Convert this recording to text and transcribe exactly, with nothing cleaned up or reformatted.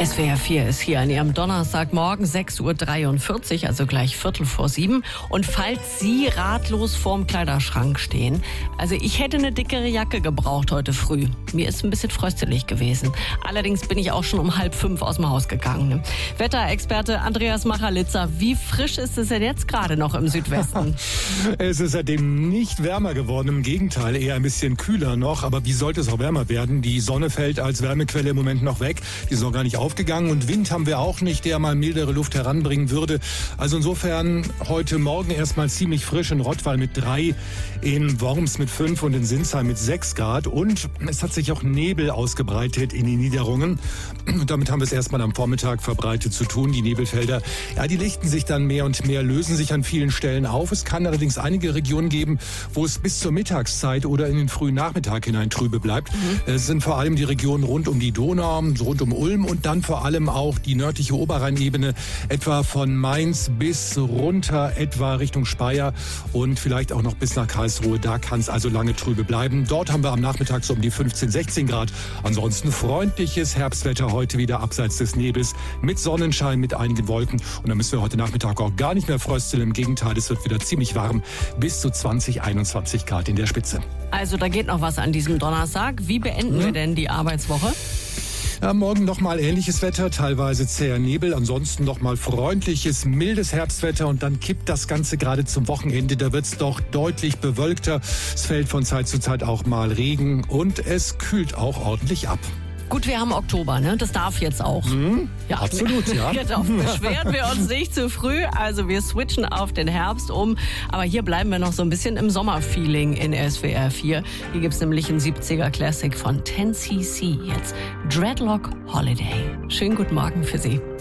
S W R vier ist hier an Ihrem Donnerstagmorgen sechs Uhr dreiundvierzig, also gleich Viertel vor sieben. Und falls Sie ratlos vorm Kleiderschrank stehen, also ich hätte eine dickere Jacke gebraucht heute früh. Mir ist ein bisschen fröstelig gewesen. Allerdings bin ich auch schon um halb fünf aus dem Haus gegangen. Wetterexperte Andreas Machalitzer, wie frisch ist es denn jetzt gerade noch im Südwesten? Es ist seitdem nicht wärmer geworden, im Gegenteil, eher ein bisschen kühler noch. Aber wie sollte es auch wärmer werden? Die Sonne fällt als Wärmequelle im Moment noch weg. Die ist noch gar nicht aufgegangen und Wind haben wir auch nicht, der mal mildere Luft heranbringen würde. Also insofern heute Morgen erstmal ziemlich frisch in Rottweil mit drei, in Worms mit fünf und in Sinsheim mit sechs Grad. Und es hat sich auch Nebel ausgebreitet in den Niederungen. Und damit haben wir es erstmal am Vormittag verbreitet zu tun. Die Nebelfelder, ja, die lichten sich dann mehr und mehr, lösen sich an vielen Stellen auf. Es kann allerdings einige Regionen geben, wo es bis zur Mittagszeit oder in den frühen Nachmittag hinein trübe bleibt. Mhm. Es sind vor allem die Regionen rund um die Donau, rund um Ulm und dann vor allem auch die nördliche Oberrheinebene, etwa von Mainz bis runter, etwa Richtung Speyer und vielleicht auch noch bis nach Karlsruhe. Da kann es also lange trübe bleiben. Dort haben wir am Nachmittag so um die fünfzehn, sechzehn Grad. Ansonsten freundliches Herbstwetter heute wieder abseits des Nebels mit Sonnenschein, mit einigen Wolken. Und dann müssen wir heute Nachmittag auch gar nicht mehr frösteln. Im Gegenteil, es wird wieder ziemlich warm, bis zu zwanzig, einundzwanzig Grad in der Spitze. Also da geht noch was an diesem Donnerstag. Wie beenden hm? wir denn die Arbeitswoche? Ja, morgen nochmal ähnliches Wetter, teilweise zäher Nebel, ansonsten nochmal freundliches, mildes Herbstwetter und dann kippt das Ganze gerade zum Wochenende. Da wird's doch deutlich bewölkter. Es fällt von Zeit zu Zeit auch mal Regen und es kühlt auch ordentlich ab. Gut, wir haben Oktober, ne? Das darf jetzt auch. Mhm, ja, absolut, ja. Darauf beschweren wir uns nicht zu früh. Also wir switchen auf den Herbst um. Aber hier bleiben wir noch so ein bisschen im Sommerfeeling in S W R vier. Hier gibt's nämlich einen siebziger Classic von ten C C jetzt. Dreadlock Holiday. Schönen guten Morgen für Sie.